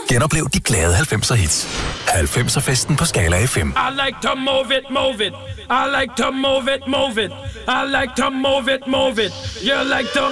Genoplev de glade 90'er hits. 90'er festen på Skala FM. I like to move it, move it. I like to move it, move it. I like to move it, move it. You like to